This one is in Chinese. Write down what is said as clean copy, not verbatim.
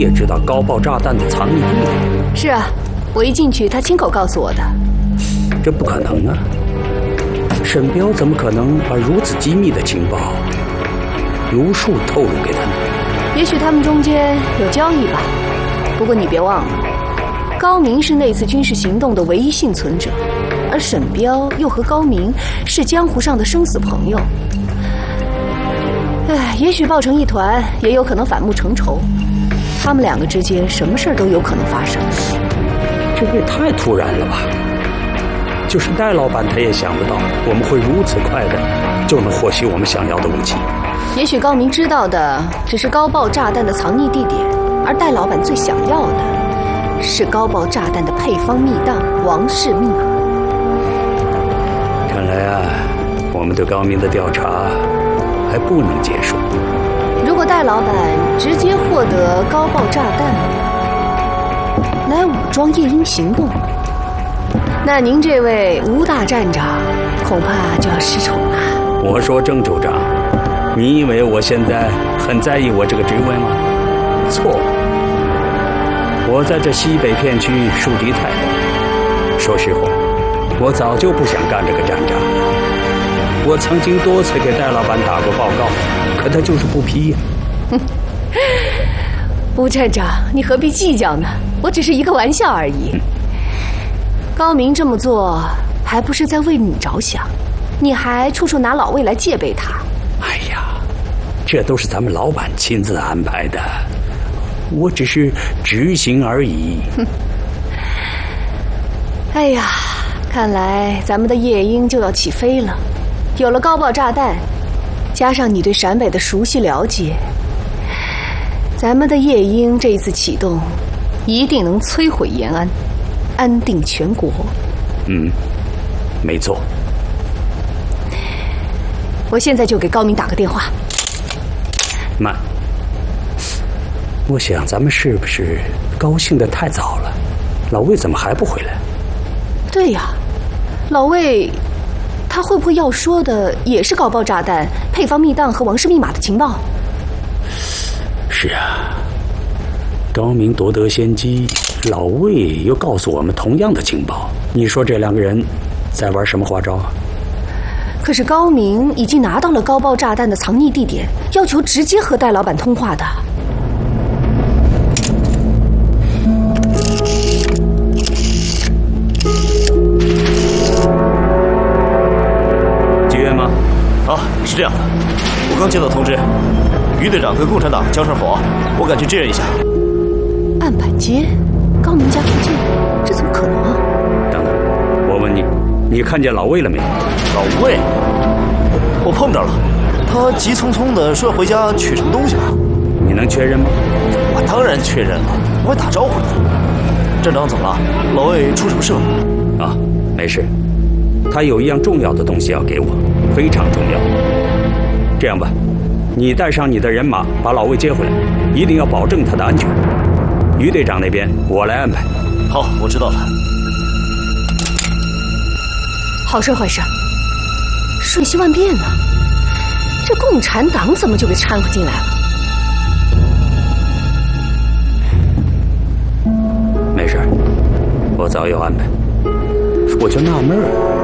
也知道高爆炸弹的藏匿地点？ 是啊，我一进去，他亲口告诉我的。 这不可能啊！沈彪怎么可能把如此机密的情报如数透露给他呢？ 也许他们中间有交易吧。不过你别忘了，高明是那次军事行动的唯一幸存者，而沈彪又和高明是江湖上的生死朋友。也许抱成一团，也有可能反目成仇。他们两个之间什么事儿都有可能发生。 这也太突然了吧！就是戴老板他也想不到我们会如此快的就能获悉我们想要的武器。 也许高明知道的只是高爆炸弹的藏匿地点，而戴老板最想要的是高爆炸弹的配方密档、王氏密码。 看来啊，我们对高明的调查还不能结束。 如果戴老板直接获得高爆炸弹来武装夜鹰行动，那您这位吴大站长恐怕就要失宠了。 我说郑处长，你以为我现在很在意我这个职位吗？错，我在这西北片区树敌太多。说实话，我早就不想干这个站长了。我曾经多次给戴老板打过报告，可他就是不批呀。 吴站长，你何必计较呢？我只是一个玩笑而已。高明这么做还不是在为你着想，你还处处拿老魏来戒备他。 哎呀，这都是咱们老板亲自安排的，我只是执行而已。 哎呀，看来咱们的夜鹰就要起飞了。有了高爆炸弹，加上你对陕北的熟悉了解，咱们的夜鹰这一次启动一定能摧毁延安，安定全国。 没错。 我现在就给高明打个电话。 慢，我想咱们是不是高兴得太早了？老魏怎么还不回来？ 对呀，老魏他会不会要说的也是高爆炸弹、配方密档和王氏密码的情报？ 是啊，高明夺得先机，老魏又告诉我们同样的情报。你说这两个人在玩什么花招啊？ 可是高明已经拿到了高爆炸弹的藏匿地点，要求直接和戴老板通话的。 吉约吗？ 啊，是这样的，我刚接到通知，于队长跟共产党交上火，我赶去支援一下。 案板街，高明家附近，这怎么可能啊？ 等等，我问你，你看见老魏了没有？ 老魏，我碰着了，他急匆匆的说要回家取什么东西了。 你能确认吗？ 我当然确认了，我还打招呼呢。站长怎么了？老魏出什么事了？ 啊，没事，他有一样重要的东西要给我，非常重要。这样吧，你带上你的人马把老魏接回来，一定要保证他的安全。于队长那边我来安排。 好，我知道了。 好事坏事，瞬息万变呢。这共产党怎么就给掺和进来了？ 没事，我早有安排。我就纳闷儿。